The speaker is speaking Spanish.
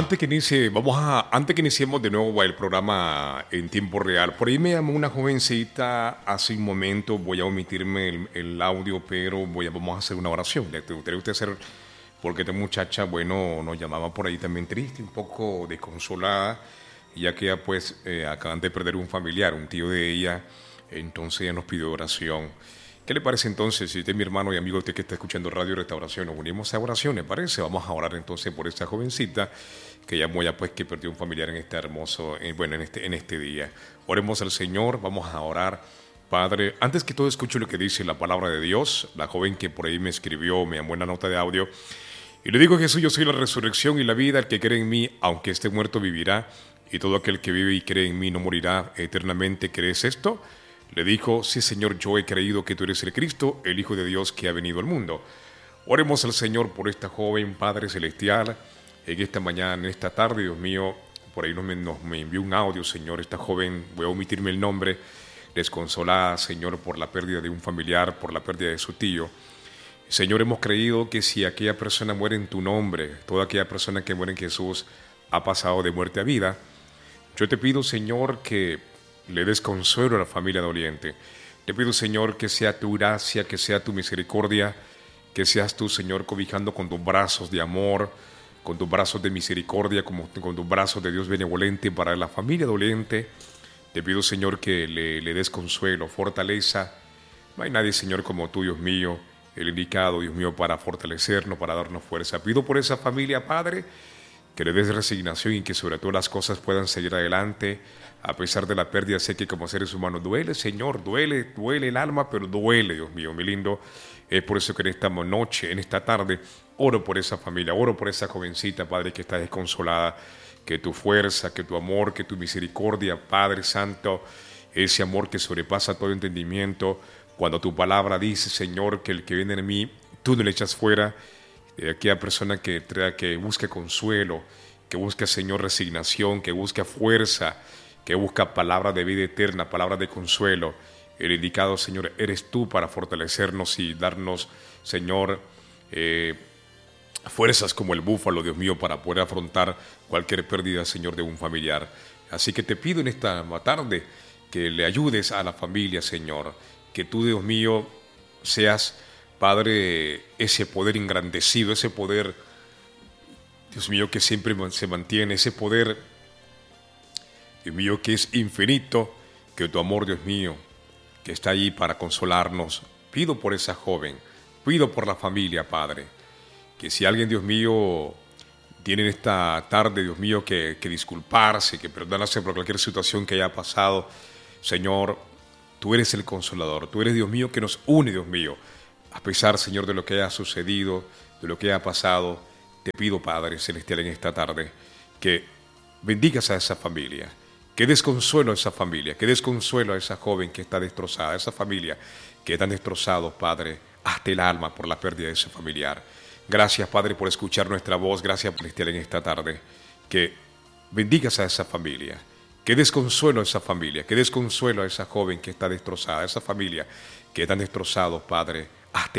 Antes que iniciemos de nuevo el programa en tiempo real, por ahí me llamó una jovencita hace un momento, voy a omitirme el audio, pero vamos a hacer una oración. ¿Le gustaría usted hacer? Porque esta muchacha, bueno, nos llamaba por ahí también triste, un poco desconsolada, ya que ella pues acaban de perder un familiar, un tío de ella, entonces ella nos pidió oración. ¿Qué le parece entonces, si usted es mi hermano y amigo, usted que está escuchando Radio Restauración, nos unimos a oración, ¿le parece? Vamos a orar entonces por esta jovencita que llamó ya pues que perdió un familiar en este hermoso, en este día. Oremos al Señor, vamos a orar. Padre, antes que todo escucho lo que dice la palabra de Dios, la joven que por ahí me escribió, me llamó en la nota de audio, y le digo: Jesús, yo soy la resurrección y la vida, el que cree en mí, aunque esté muerto, vivirá, y todo aquel que vive y cree en mí no morirá eternamente. ¿Crees esto? Le dijo: sí, Señor, yo he creído que tú eres el Cristo, el Hijo de Dios que ha venido al mundo. Oremos al Señor por esta joven, Padre Celestial, en esta mañana, en esta tarde, Dios mío. Por ahí me envió un audio, Señor, esta joven, voy a omitirme el nombre, desconsolada, Señor, por la pérdida de un familiar, por la pérdida de su tío. Señor, hemos creído que si aquella persona muere en tu nombre, toda aquella persona que muere en Jesús ha pasado de muerte a vida. Yo te pido, Señor, que le des consuelo a la familia doliente. Te pido, Señor, que sea tu gracia, que sea tu misericordia, que seas tú, Señor, cobijando con tus brazos de amor, con tus brazos de misericordia, con tus brazos de Dios benevolente para la familia doliente. Te pido, Señor, que le des consuelo, fortaleza. No hay nadie, Señor, como tú, Dios mío, el indicado, Dios mío, para fortalecernos, para darnos fuerza. Pido por esa familia, Padre, que le des resignación y que sobre todo las cosas puedan seguir adelante. A pesar de la pérdida, sé que como seres humanos duele, Señor, duele el alma, pero duele, Dios mío, mi lindo. Es por eso que en esta noche, en esta tarde, oro por esa familia, oro por esa jovencita, Padre, que está desconsolada. Que tu fuerza, que tu amor, que tu misericordia, Padre Santo, ese amor que sobrepasa todo entendimiento. Cuando tu palabra dice, Señor, que el que viene en mí, tú no le echas fuera. De aquella persona que busque consuelo, que busque, Señor, resignación, que busque fuerza, que busca palabra de vida eterna, palabra de consuelo. El indicado, Señor, eres tú para fortalecernos y darnos, Señor, fuerzas como el búfalo, Dios mío, para poder afrontar cualquier pérdida, Señor, de un familiar. Así que te pido en esta tarde que le ayudes a la familia, Señor, que tú, Dios mío, seas, Padre, ese poder engrandecido, ese poder, Dios mío, que siempre se mantiene, ese poder, Dios mío, que es infinito, que tu amor, Dios mío, que está allí para consolarnos. Pido por esa joven, pido por la familia, Padre, que si alguien, Dios mío, tiene en esta tarde, Dios mío, que disculparse, que perdonarse por cualquier situación que haya pasado, Señor, tú eres el consolador, tú eres, Dios mío, que nos une, Dios mío. A pesar, Señor, de lo que haya sucedido, de lo que haya pasado, te pido, Padre Celestial, en esta tarde, que bendigas a esa familia, que des consuelo a esa familia, que des consuelo a esa joven que está destrozada, a esa familia que están destrozados, Padre, hasta el alma por la pérdida de ese familiar. Gracias, Padre, por escuchar nuestra voz, gracias, Celestial, en esta tarde, que bendigas a esa familia, que des consuelo a esa familia, que des consuelo a esa joven que está destrozada, a esa familia que están destrozados, Padre, hasta